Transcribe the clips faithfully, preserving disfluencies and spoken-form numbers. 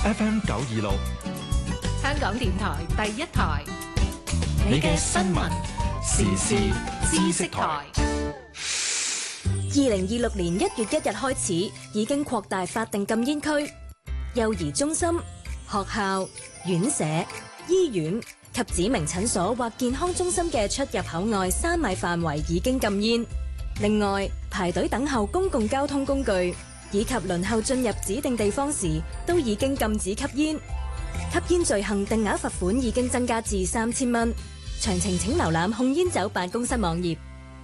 F M 九二六， 香港電台第一台， 你嘅新聞時事知識台。 二零二六年一月一日開始，已經擴大法定禁煙區，幼兒中心、學校、院舍、醫院及指明診所或健康中心嘅出入口外三米範圍已經禁煙。另外，排隊等候公共交通工具以及輪候進入指定地方時，都已經禁止吸煙。吸煙罪行定額罰款已經增加至三千蚊。詳情請瀏覽控煙酒辦公室網頁。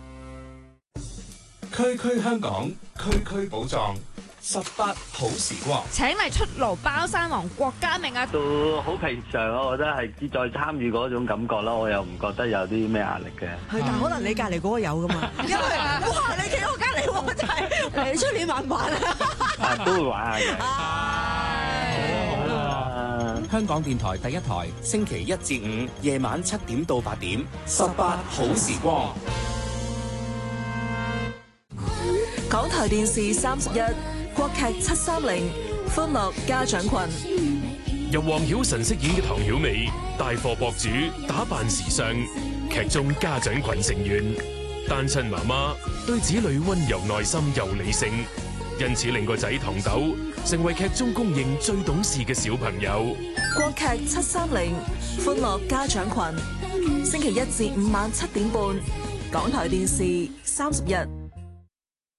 區區香港，區區寶藏，十八好時光。 請嚟出爐包山王郭家明啊！ 都好平常啊，我覺得係志在參與嗰種感覺啦，我又唔覺得有啲咩壓力嘅。 係，但可能你隔離嗰個有噶嘛？因為哇，你企我隔離喎，真係你出年玩唔玩啊？ 啊，都會玩下嘅。 好啦，香港電台第一台，星期一至五夜晚七點到八點，十八好時光。 港台電視三十一，國劇七三零，歡樂家長群。 由黃曉晨飾演嘅唐曉美，帶貨博主，打扮時尚，劇中家長群成員，單親媽媽對子女溫柔耐心又理性，因此令個仔唐豆成為劇中公認最懂事嘅小朋友。 國劇七三零，歡樂家長群，星期一至五晚七點半，港台電視三十一。